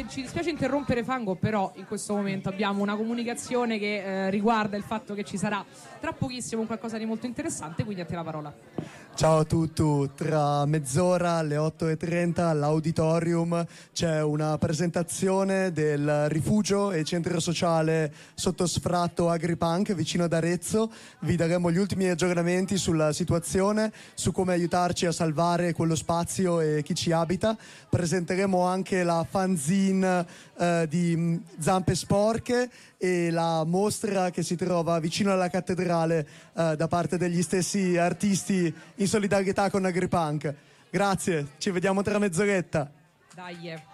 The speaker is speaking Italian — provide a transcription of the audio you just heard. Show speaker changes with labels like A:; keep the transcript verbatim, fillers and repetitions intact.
A: dispiace, ci dispiace interrompere Fango, però in questo momento abbiamo una comunicazione che eh, riguarda il fatto che ci sarà tra pochissimo qualcosa di molto interessante, quindi a te la parola.
B: Ciao a tutti, tra mezz'ora alle otto e trenta all'Auditorium c'è una presentazione del rifugio e centro sociale sotto sfratto Agripunk vicino ad Arezzo. Vi daremo gli ultimi aggiornamenti sulla situazione, su come aiutarci a salvare quello spazio e chi ci abita. Presenteremo anche la fanzine eh, di Zampe Sporche e la mostra che si trova vicino alla cattedrale eh, da parte degli stessi artisti in solidarietà con Agripunk. Grazie, ci vediamo tra mezz'oretta.
A: Dai.